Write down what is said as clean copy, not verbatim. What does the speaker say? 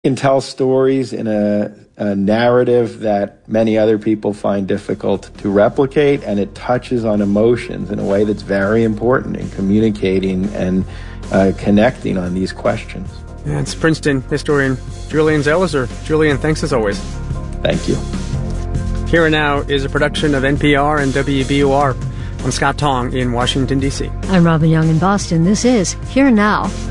can tell stories in a narrative that many other people find difficult to replicate, and it touches on emotions in a way that's very important in communicating and connecting on these questions. Yeah, it's Princeton historian Julian Zelizer. Julian, thanks as always. Thank you. Here and Now is a production of NPR and WBUR. I'm Scott Tong in Washington, D.C. I'm Robin Young in Boston. This is Here and Now.